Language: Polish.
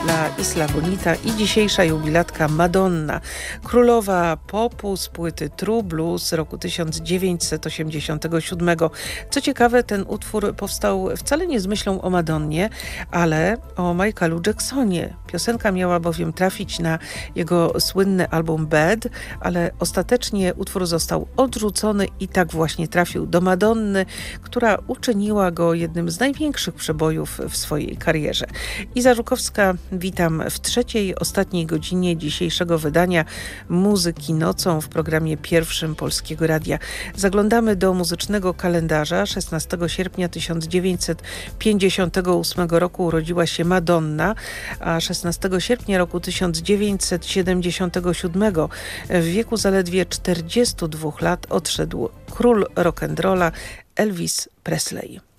La Isla Bonita i dzisiejsza jubilatka Madonna, królowa popu z płyty True Blues z roku 1987. Co ciekawe, ten utwór powstał wcale nie z myślą o Madonnie, ale o Michaelu Jacksonie. Piosenka miała bowiem trafić na jego słynny album Bad, ale ostatecznie utwór został odrzucony i tak właśnie trafił do Madonny, która uczyniła go jednym z największych przebojów w swojej karierze. Iza Żukowska, witam w trzeciej, ostatniej godzinie dzisiejszego wydania Muzyki Nocą w programie pierwszym Polskiego Radia. Zaglądamy do muzycznego kalendarza. 16 sierpnia 1958 roku urodziła się Madonna, a 16 sierpnia roku 1977 w wieku zaledwie 42 lat odszedł król rock'n'rolla Elvis Presley.